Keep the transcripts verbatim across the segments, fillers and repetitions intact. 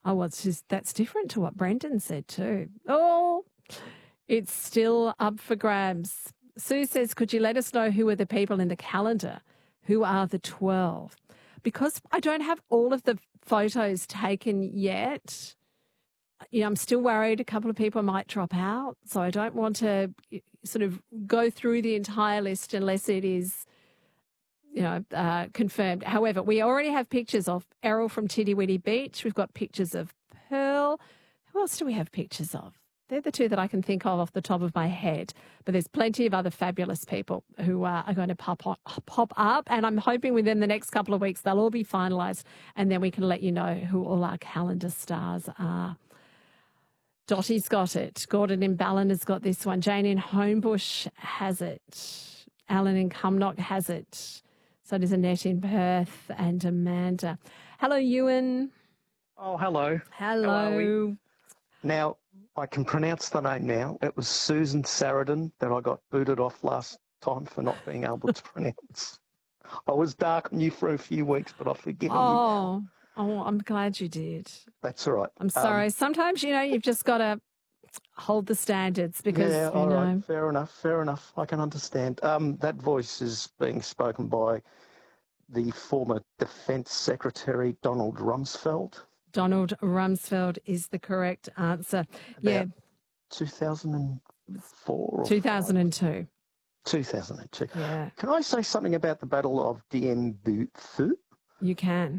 Oh, well, it's just, that's different to what Brendan said too. Oh, it's still up for grabs. Sue says, could you let us know who are the people in the calendar? Who are the twelve? Because I don't have all of the photos taken yet, you know, I'm still worried a couple of people might drop out. So I don't want to sort of go through the entire list unless it is, you know, uh, confirmed. However, we already have pictures of Errol from Titty Witty Beach. We've got pictures of Pearl. Who else do we have pictures of? They're the two that I can think of off the top of my head. But there's plenty of other fabulous people who uh, are going to pop, on, pop up. And I'm hoping within the next couple of weeks they'll all be finalised. And then we can let you know who all our calendar stars are. Dottie's got it. Gordon in Ballon has got this one. Jane in Homebush has it. Alan in Cumnock has it. So does Annette in Perth and Amanda. Hello, Ewan. Oh, hello. Hello. Now, I can pronounce the name now. It was Susan Sarandon that I got booted off last time for not being able to pronounce. I was dark on you for a few weeks, but I've forgiven oh, you. Oh, I'm glad you did. That's all right. I'm sorry. Um, Sometimes, you know, you've just got to hold the standards because, yeah, you all know. right. Fair enough. Fair enough. I can understand. Um, that voice is being spoken by the former Defence Secretary Donald Rumsfeld. Donald Rumsfeld is the correct answer. About yeah. two thousand four or two thousand two. two thousand two. Yeah. Can I say something about the Battle of Dien Bien Phu? You can.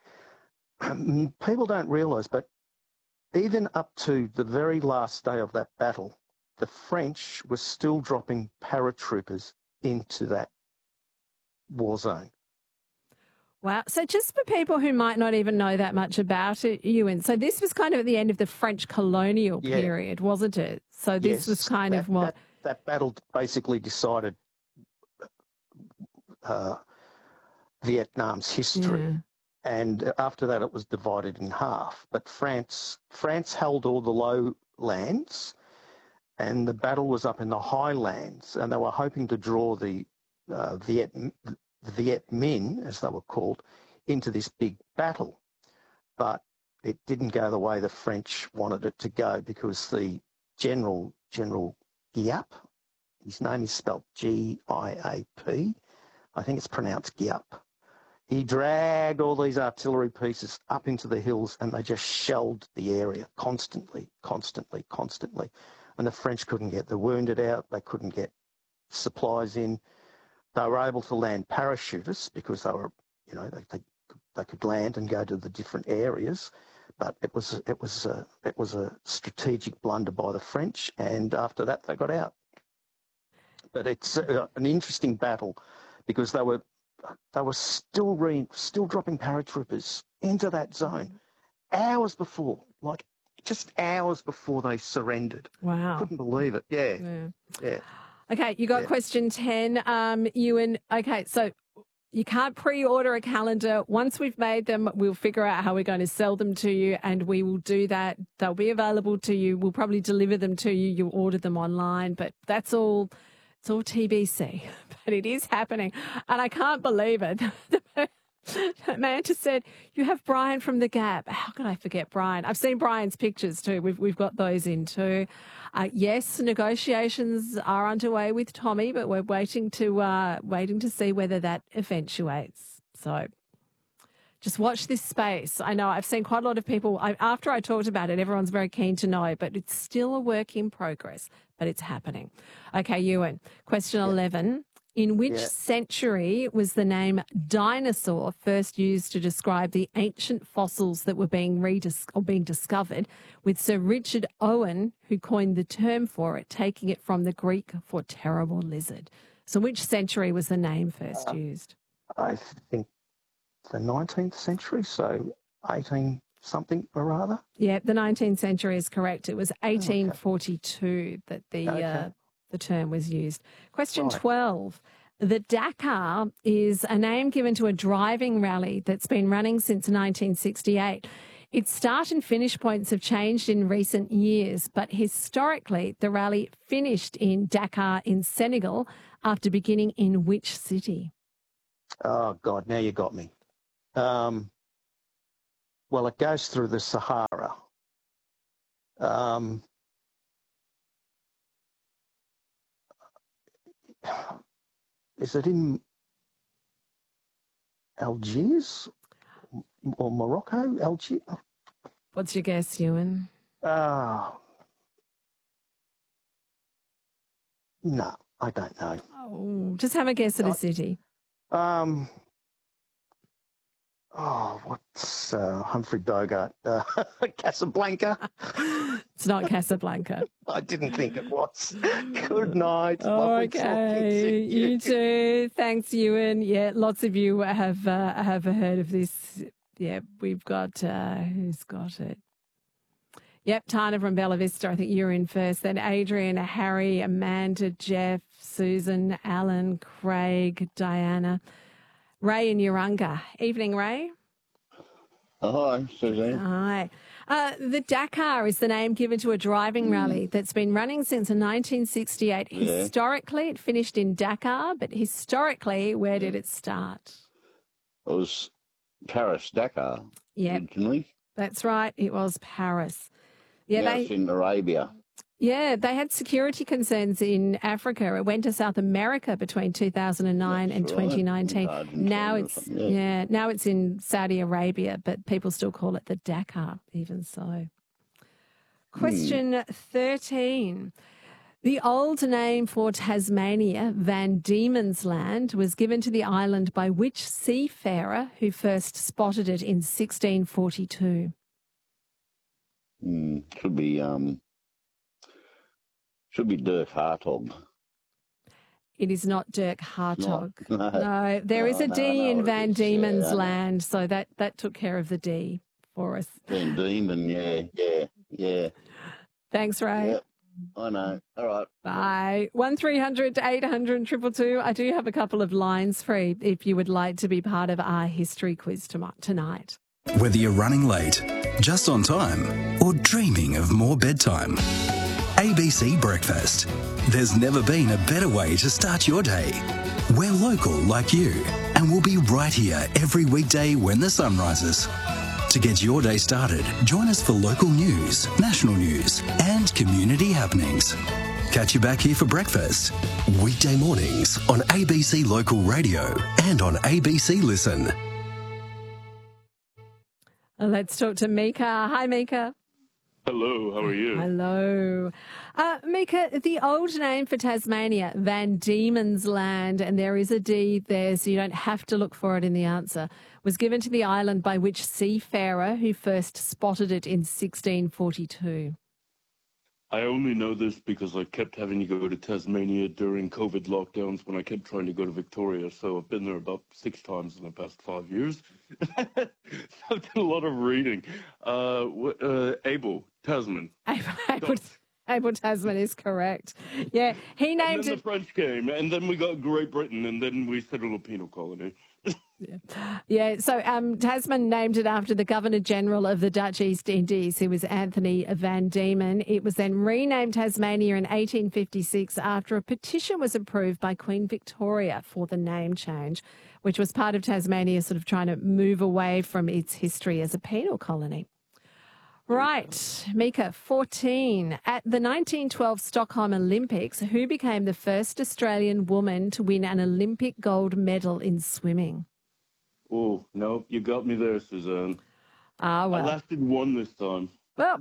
Um, people don't realise, but even up to the very last day of that battle, the French were still dropping paratroopers into that war zone. Wow. So just for people who might not even know that much about it, Ewan, so this was kind of at the end of the French colonial Yeah. period, wasn't it? So this yes, was kind that, of what... That, that battle basically decided uh, Vietnam's history. Yeah. And after that, it was divided in half. But France, France held all the lowlands, and the battle was up in the highlands. And they were hoping to draw the uh, Viet, the Viet Minh, as they were called, into this big battle. But it didn't go the way the French wanted it to go because the general, General Giap, his name is spelled G I A P. I think it's pronounced Giap. He dragged all these artillery pieces up into the hills and they just shelled the area constantly, constantly, constantly. And the French couldn't get the wounded out. They couldn't get supplies in. They were able to land parachutists because they were, you know, they, they, they could land and go to the different areas. But it was, it was, a, it was a strategic blunder by the French. And after that, they got out. But it's uh, an interesting battle because they were, They were still re, still dropping paratroopers into that zone hours before, like just hours before they surrendered. Wow. Couldn't believe it. Yeah. Yeah. Yeah. Okay, you got Yeah. question ten, um, Ewan. Okay, so you can't pre-order a calendar. Once we've made them, we'll figure out how we're going to sell them to you, and we will do that. They'll be available to you. We'll probably deliver them to you. You'll order them online, but that's all. It's all T B C, but it is happening. And I can't believe it. The man just said, you have Brian from The Gap. How could I forget Brian? I've seen Brian's pictures too. We've, we've got those in too. Uh, yes, negotiations are underway with Tommy, but we're waiting to, uh, waiting to see whether that eventuates. So just watch this space. I know I've seen quite a lot of people, I, after I talked about it, everyone's very keen to know, but it's still a work in progress, but it's happening. Okay, Ewan, question Yeah. eleven. In which Yeah. century was the name dinosaur first used to describe the ancient fossils that were being redis- or being discovered, with Sir Richard Owen, who coined the term for it, taking it from the Greek for terrible lizard? So which century was the name first Uh, used? I think the nineteenth century, so eighteen something or rather. Yeah, the nineteenth century is correct. It was eighteen forty-two that the Okay. uh, the term was used. Question Right. twelve. The Dakar is a name given to a driving rally that's been running since nineteen sixty-eight. Its start and finish points have changed in recent years, but historically the rally finished in Dakar in Senegal after beginning in which city? Oh, God, now you got me. Um, well, it goes through the Sahara. Um, is it in Algiers or Morocco? Algiers? What's your guess, Ewan? Ah, no, I don't know. Oh, just have a guess at a city. Um, oh, what's uh, Humphrey Bogart? Uh, Casablanca? It's not Casablanca. I didn't think it was. Good night. Lovely talking to Okay, you. you too. Thanks, Ewan. Yeah, lots of you have uh, have heard of this. Yeah, we've got, uh, who's got it? Yep, Tana from Bella Vista. I think you're in first. Then Adrian, Harry, Amanda, Jeff, Susan, Alan, Craig, Diana, Ray and Urunga. Evening, Ray. Hi, Suzanne. Hi. Uh, the Dakar is the name given to a driving rally that's been running since nineteen sixty-eight. Yeah. Historically, it finished in Dakar, but historically, where did it start? It was Paris, Dakar, Yep, originally. that's right. It was Paris. Yeah, Now they it's in Arabia. yeah they had security concerns in Africa. It went to South America between two thousand nine That's and right. twenty nineteen. Argentina Now or it's something, yeah. yeah, now it's in Saudi Arabia, but people still call it the Dakar. Even so. Question thirteen. The old name for Tasmania, Van Diemen's Land, was given to the island by which seafarer who first spotted it in sixteen forty-two? Mm, should be um, should be Dirk Hartog. It is not Dirk Hartog. No. No, there is No, a no, D I know in what it Van is. Diemen's Yeah, I know. Land, so that, that took care of the D for us. Van Diemen, yeah, yeah, yeah, Thanks, Ray. yeah. I know. All right. Bye. one three hundred eight hundred two two two. I do have a couple of lines free if you would like to be part of our history quiz tom- tonight. Whether you're running late, just on time, or dreaming of more bedtime, A B C Breakfast. There's never been a better way to start your day. We're local like you, and we'll be right here every weekday when the sun rises. To get your day started, join us for local news, national news, and community happenings. Catch you back here for breakfast. Weekday mornings on A B C Local Radio and on A B C Listen. Let's talk to Mika. Hi, Mika. Hello, how are you? Hello. Uh, Mika, the old name for Tasmania, Van Diemen's Land, and there is a D there, so you don't have to look for it in the answer, was given to the island by which seafarer who first spotted it in sixteen forty-two? I only know this because I kept having to go to Tasmania during COVID lockdowns when I kept trying to go to Victoria. So I've been there about six times in the past five years. So I've done a lot of reading. Uh, wh- uh, Abel Tasman. Abel, Abel Tasman is correct. Yeah, he And named then it. the French came, and then we got Great Britain, and then we settled a penal colony. Yeah, so um, Tasman named it after the Governor-General of the Dutch East Indies, who was Anthony Van Diemen. It was then renamed Tasmania in eighteen fifty-six after a petition was approved by Queen Victoria for the name change, which was part of Tasmania sort of trying to move away from its history as a penal colony. Right, Mika, fourteen. At the nineteen twelve Stockholm Olympics, who became the first Australian woman to win an Olympic gold medal in swimming? Oh, no, you got me there, Suzanne. Ah, I well. lasted one this time. Well,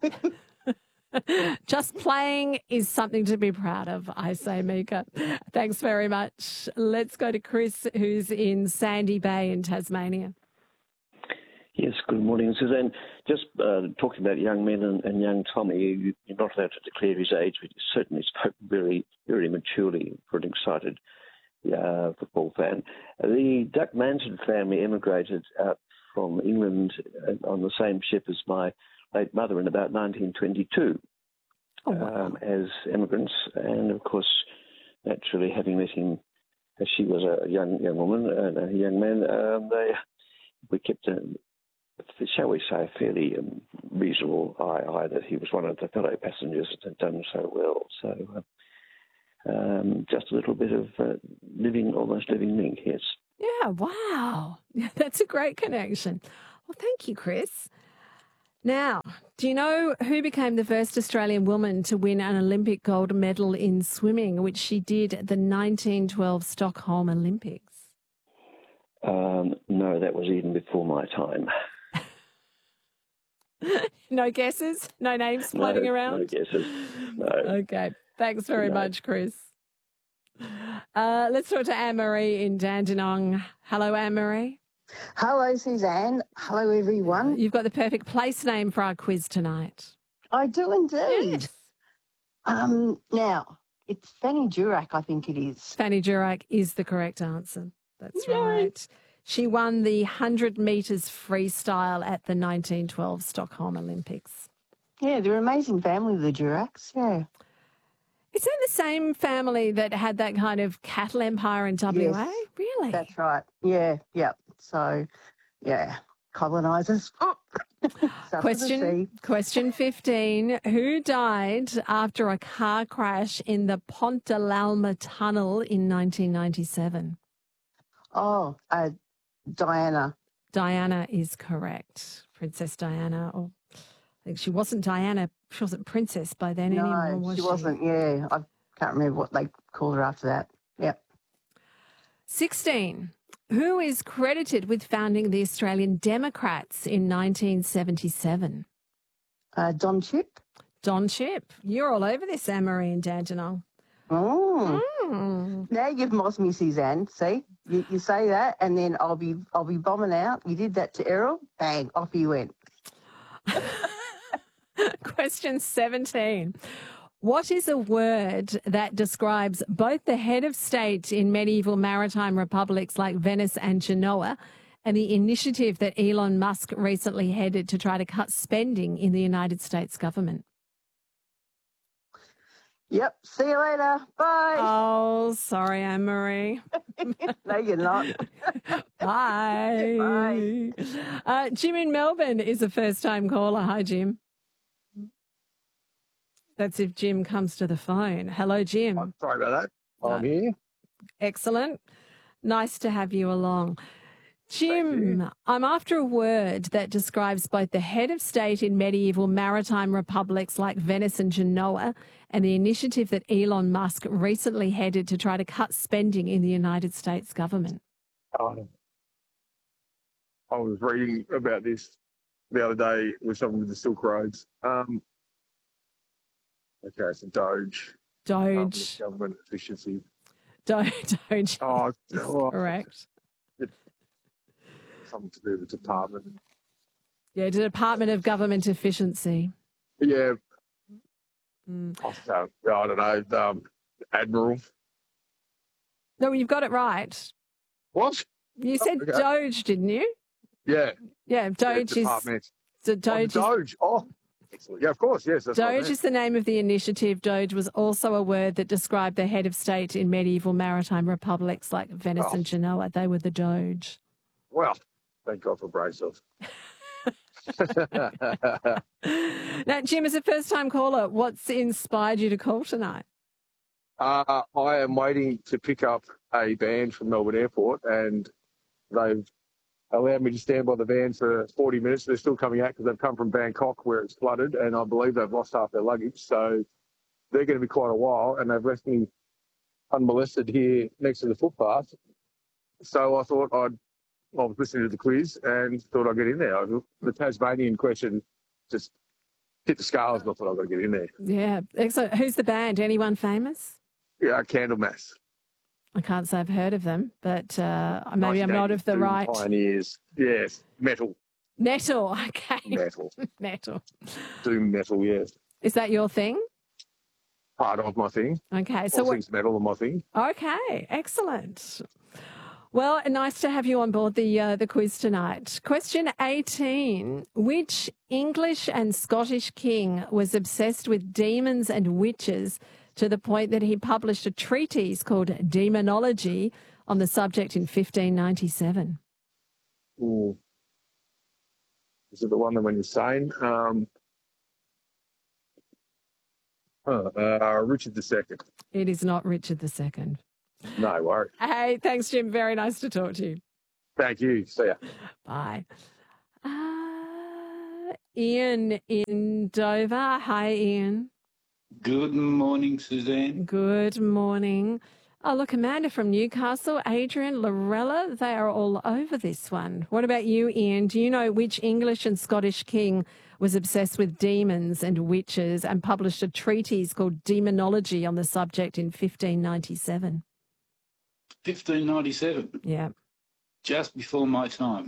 just playing is something to be proud of, I say, Mika. Thanks very much. Let's go to Chris, who's in Sandy Bay in Tasmania. Yes, good morning, Suzanne. Just uh, talking about young men and, and young Tommy, you, you're not allowed to declare his age, but he certainly spoke very, very maturely for an excited uh, football fan. The Duck Manson family emigrated out from England on the same ship as my late mother in about nineteen twenty-two Oh, wow. um, as immigrants, and of course, naturally, having met him as she was a young young woman and a young man, um, they we kept a, shall we say, a fairly um, reasonable eye, eye that he was one of the fellow passengers that had done so well. So uh, um, just a little bit of uh, living, almost living link, yes. Yeah, wow. That's a great connection. Well, thank you, Chris. Now, do you know who became the first Australian woman to win an Olympic gold medal in swimming, which she did at the nineteen twelve Stockholm Olympics? Um, no, that was even before my time. No guesses? No names floating no, around? No guesses. No. Okay. Thanks very No. much, Chris. Uh, let's talk to Anne-Marie in Dandenong. Hello, Anne-Marie. Hello, Suzanne. Hello, everyone. You've got the perfect place name for our quiz tonight. I do indeed. Yes. Um, now, it's Fanny Durack, I think it is. Fanny Durack is the correct answer. That's Yay. right. She won the one hundred metres freestyle at the nineteen twelve Stockholm Olympics. Yeah, they're an amazing family, the Duracks. Yeah. Is that the same family that had that kind of cattle empire in W A? Yes. Really? That's right. Yeah, yeah. So, yeah, colonisers. Question, question fifteen. Who died after a car crash in the Pont de l'Alma tunnel in nineteen ninety-seven? Oh, uh, Diana. Diana is correct. Princess Diana. Or I think she wasn't Diana. She wasn't princess by then No, anymore, was she? she wasn't. Yeah, I can't remember what they called her after that. Yep. sixteen. Who is credited with founding the Australian Democrats in nineteen seventy-seven? Uh, Don Chip. Don Chip. You're all over this, Anne-Marie and Dandenong. Oh. Mm. Now you've lost me, Suzanne. See, you, you say that, and then I'll be I'll be bombing out. You did that to Errol, bang, off he went. Question seventeen. What is a word that describes both the head of state in medieval maritime republics like Venice and Genoa and the initiative that Elon Musk recently headed to try to cut spending in the United States government? Yep. See you later. Bye. Oh, sorry, Anne-Marie. No, you're not. Bye. Bye. Uh, Jim in Melbourne is a first-time caller. Hi, Jim. That's if Jim comes to the phone. Hello, Jim. Oh, sorry about that. I'm here. Excellent. Nice to have you along. Jim, I'm after a word that describes both the head of state in medieval maritime republics like Venice and Genoa and the initiative that Elon Musk recently headed to try to cut spending in the United States government. Um, I was reading about this the other day with someone with the Silk Roads. Um, okay, so Doge. Doge. Um, government efficiency. Doge. Doge. Oh, is oh, correct. Something to do with the department. Yeah, the Department of Government Efficiency. Yeah. Mm. Oh, so, I don't know. Um, Admiral. No, you've got it right. What? You said okay. Doge, didn't you? Yeah. Yeah, Doge yeah, is... So Doge, oh, is, Doge. Oh, excellent. Yeah, of course. Yes. That's Doge is the name of the initiative. Doge was also a word that described the head of state in medieval maritime republics like Venice oh. and Genoa. They were the Doge. Well, thank God for Braceos. Now, Jim, as a first-time caller, what's inspired you to call tonight? Uh, I am waiting to pick up a van from Melbourne Airport, and they've allowed me to stand by the van for forty minutes. They're still coming out because they've come from Bangkok where it's flooded, and I believe they've lost half their luggage. So they're going to be quite a while, and they've left me unmolested here next to the footpath. So I thought I'd, I was listening to the quiz and thought I'd get in there. The Tasmanian question just hit the scales, and I thought I'd got to get in there. Yeah, excellent. Who's the band? Anyone famous? Yeah, Candlemass. I can't say I've heard of them, but uh, maybe I'm not of the Doom right... Pioneers. Yes, metal. Metal, okay. Metal. Metal. Doom metal, yes. Is that your thing? Part of my thing. Okay. So All what... things metal are my thing. Okay, excellent. Well, nice to have you on board the uh, the quiz tonight. Question eighteen. Which English and Scottish king was obsessed with demons and witches to the point that he published a treatise called Demonology on the subject in fifteen ninety-seven? Ooh. Is it the one that when you're sane? Um, uh, uh, Richard the Second. It is not Richard the Second. No worries. Hey, thanks, Jim. Very nice to talk to you. Thank you. See ya. Bye. Uh, Ian in Dover. Hi, Ian. Good morning, Suzanne. Good morning. Oh, look, Amanda from Newcastle, Adrian, Lorella, they are all over this one. What about you, Ian? Do you know which English and Scottish king was obsessed with demons and witches and published a treatise called Demonology on the subject in fifteen ninety-seven? fifteen ninety-seven. Yeah. Just before my time.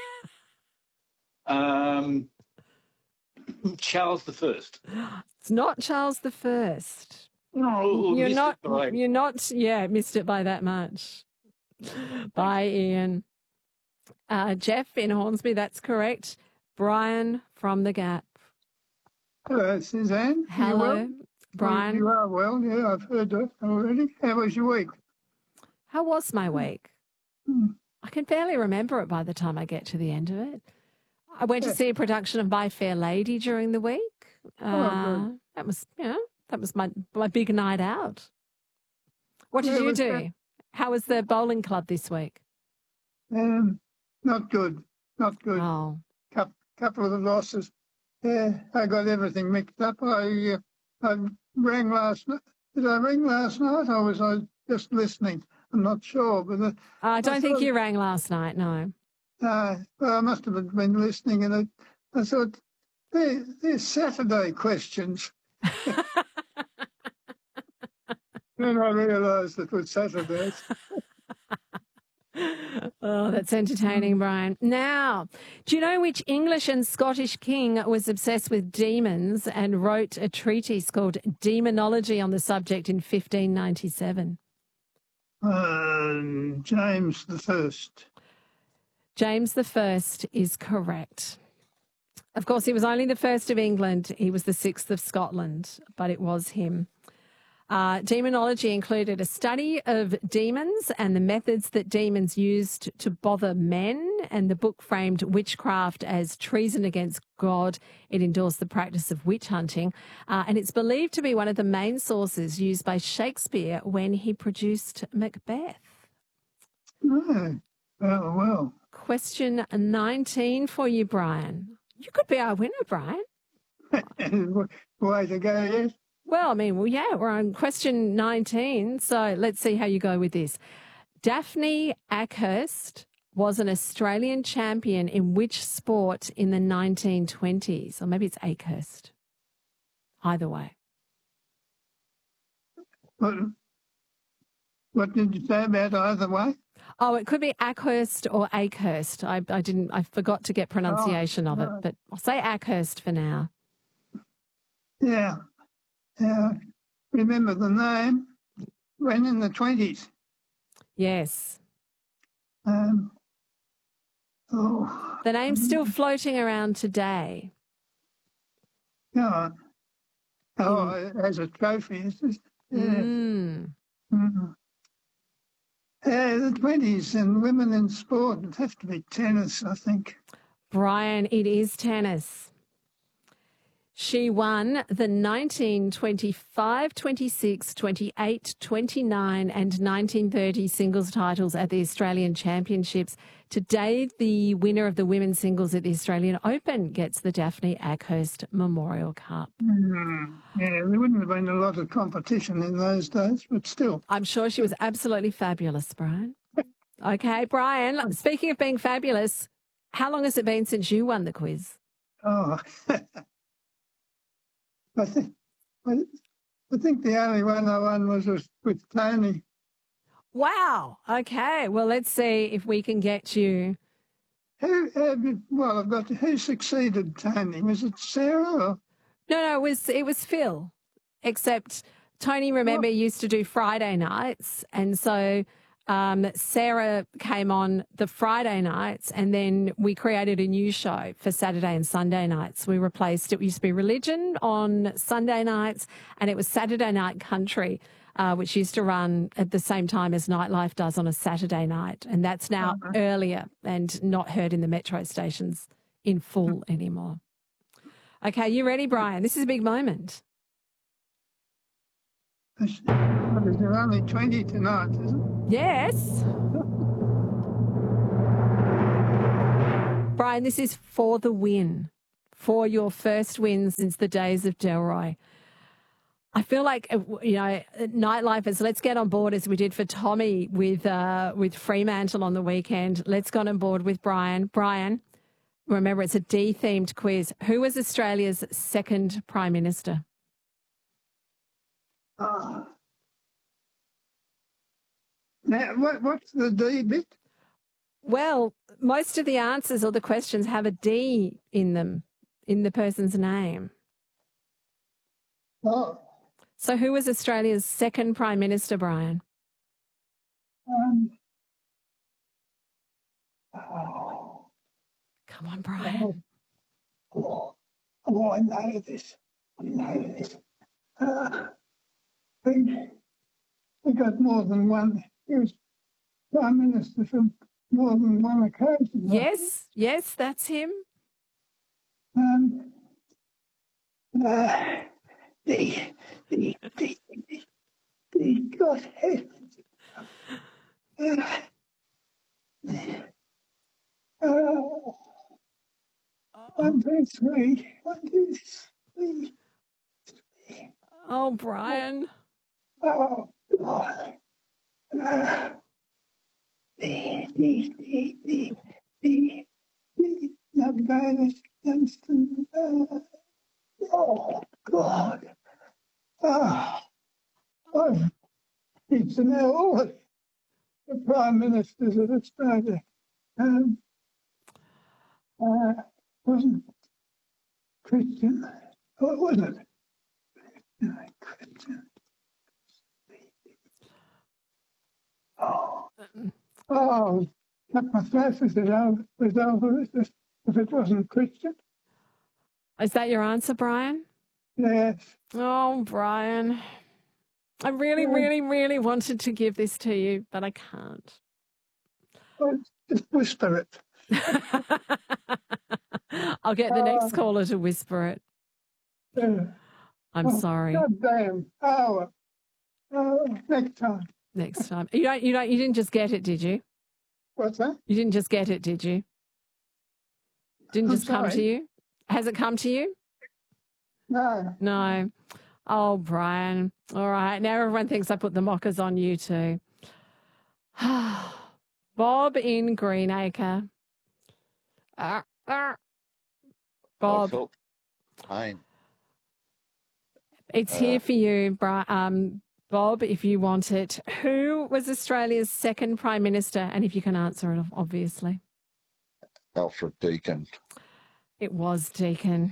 um, Charles the First. It's not Charles the First. No, you're missed not. it by- You're not. Yeah, missed it by that much. Bye, Ian. Uh, Jeff in Hornsby. That's correct. Brian from the Gap. Hello, Suzanne. You Hello, well? Brian. You are well, yeah, I've heard that already. How was your week? How was my week? Hmm. I can barely remember it by the time I get to the end of it. I went to Yeah. see a production of My Fair Lady during the week. Oh, Uh, good. that was, you know, that was my my big night out. What did Yeah, it you was do? good. How was the bowling club this week? Um, not good, not good. Oh, Couple, couple of the losses. Yeah, I got everything mixed up. I uh, I rang last night. Did I ring last night, or was I just listening? I'm not sure, but uh, I don't think thought- you rang last night. No. Uh, well, I must have been listening, and I, I thought they're, they're Saturday questions. Then I realised it was Saturdays. Oh, that's entertaining, Brian. Now, do you know which English and Scottish king was obsessed with demons and wrote a treatise called Demonology on the subject in fifteen ninety-seven? Um, James the First. James the First is correct. Of course, he was only the first of England. He was the sixth of Scotland, but it was him. Uh, demonology included a study of demons and the methods that demons used to bother men, and the book framed witchcraft as treason against God. It endorsed the practice of witch hunting, uh, and it's believed to be one of the main sources used by Shakespeare when he produced Macbeth. Oh, well, well. Question nineteen for you, Brian. You could be our winner, Brian. Way to go, yes. Well, I mean, well, yeah, we're on question nineteen, so let's see how you go with this. Daphne Ackhurst was an Australian champion in which sport in the nineteen twenties? Or maybe it's Akehurst. Either way. What, what did you say about either way? Oh, it could be Ackhurst or Akehurst. I, I didn't, I forgot to get pronunciation Oh, of it, right. but I'll say Ackhurst for now. Yeah. Yeah. Remember the name? When in the twenties. Yes. Um, oh, The name's still floating around today. yeah. Oh, as a trophy. It's just, yeah. Mm. Mhm. Yeah, the twenties and women in sport would have to be tennis, I think. Brian, it is tennis. She won the nineteen twenty-five, twenty-six, twenty-eight, twenty-nine and nineteen thirty singles titles at the Australian Championships. Today, the winner of the women's singles at the Australian Open gets the Daphne Ackhurst Memorial Cup. Mm, yeah, there wouldn't have been a lot of competition in those days, but still. I'm sure she was absolutely fabulous, Brian. Okay, Brian, speaking of being fabulous, how long has it been since you won the quiz? Oh, I think, I, I think the only one I won was with, with Tony. Wow. Okay. Well, let's see if we can get you. Who, who, well, I've got who succeeded Tony? Was it Sarah? Or? No, no, it was it was Phil. Except Tony, remember, used to do Friday nights, and so um, Sarah came on the Friday nights, and then we created a new show for Saturday and Sunday nights. We replaced it. Used to be Religion on Sunday nights, and it was Saturday Night Country, uh, which used to run at the same time as Nightlife does on a Saturday night, and that's now Uh-huh. earlier and not heard in the metro stations in full anymore. Okay, you ready, Brian? This is a big moment. There's there are only twenty tonight, is it? Yes. Brian, this is for the win. for your first win since the days of Delroy. I feel like, uh, you know, nightlifers, let's get on board as we did for Tommy with uh, with Fremantle on the weekend. Let's get on board with Brian. Brian, remember, it's a D-themed quiz. Who was Australia's second Prime Minister? Uh, now, what, what's the D bit? Well, most of the answers or the questions have a D in them, in the person's name. Oh, So who was Australia's second Prime Minister, Brian? um, oh, Come on, Brian. oh, oh, I know this. I know this. Uh, I think he got more than one. He was Prime Minister for more than one occasion. Yes, yes, that's him. Um, uh, the, the, the, the, the God heavens. Uh, uh, one, two, three. One, two, three. Oh, Brian. Oh, God. Uh, the, the, the, the, the, the, the Bayless Dunstan. Uh, oh, God. Oh, oh, need to know all of the Prime Ministers of Australia. Um, uh, wasn't Christian. What was it? No, Christian. Oh, oh, cut my throat if it over, was over if, if it wasn't Christian. Is that your answer, Brian? Yes. Oh, Brian. I really, Yeah. really, really wanted to give this to you, but I can't. Oh, just whisper it. I'll get the next Oh. caller to whisper it. Yeah. I'm Oh, sorry. God damn. Oh, oh, next time. Next time. You don't, you don't, you didn't just get it, did you? What's that? You didn't just get it, did you? Didn't I'm just come to sorry? you? Has it come to you? No. No. Oh, Brian. All right. Now everyone thinks I put the mockers on you too. Bob in Greenacre. Ah, ah. Bob, I felt pain. it's Uh, here for you, Bri- um, Bob, if you want it. Who was Australia's second Prime Minister? And if you can answer it, obviously. Alfred Deakin. It was Deakin.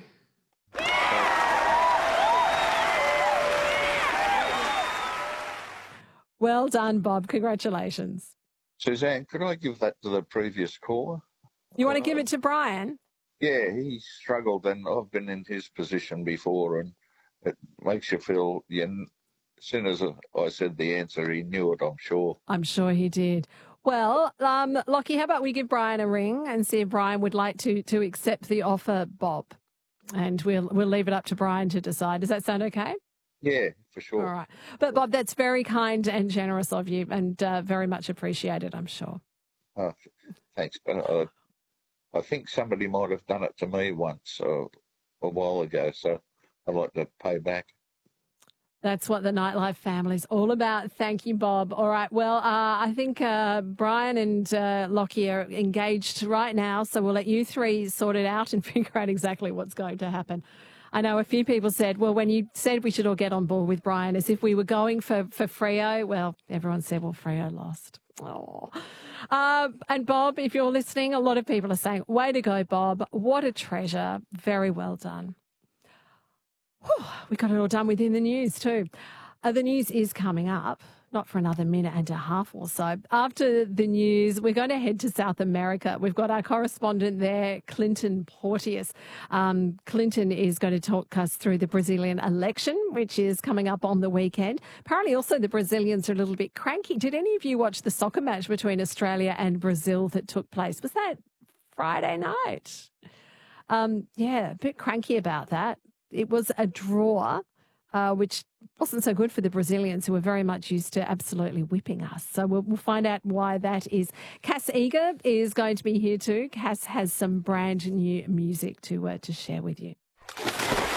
Well done, Bob. Congratulations. Suzanne, could I give that to the previous caller? You want to give it to Brian? Yeah, he struggled, and I've been in his position before, and it makes you feel, you, as soon as I said the answer, he knew it, I'm sure. I'm sure he did. Well, um, Lockie, how about we give Brian a ring and see if Brian would like to to accept the offer, Bob? And we'll we'll leave it up to Brian to decide. Does that sound okay? Yeah, for sure. All right. But, Bob, that's very kind and generous of you and uh, very much appreciated, I'm sure. Oh, thanks. But I, I think somebody might have done it to me once uh, a while ago, so I'd like to pay back. That's what the Nightlife family's all about. Thank you, Bob. All right. Well, uh, I think uh, Brian and uh, Lockie are engaged right now, so we'll let you three sort it out and figure out exactly what's going to happen. I know a few people said, well, when you said we should all get on board with Brian as if we were going for, for Freo, well, everyone said, well, Freo lost. Oh. Uh, and Bob, if you're listening, a lot of people are saying, way to go, Bob. What a treasure. Very well done. Whew, we got it all done within the news too. Uh, the news is coming up, not for another minute and a half or so. After the news, we're going to head to South America. We've got our correspondent there, Clinton Porteous. Um, Clinton is going to talk us through the Brazilian election, which is coming up on the weekend. Apparently also the Brazilians are a little bit cranky. Did any of you watch the soccer match between Australia and Brazil that took place? Was that Friday night? Um, yeah, a bit cranky about that. It was a draw. uh, which wasn't so good for the Brazilians, who are very much used to absolutely whipping us. So we'll, we'll find out why that is. Cass Eager is going to be here too. Cass has some brand new music to uh, to share with you.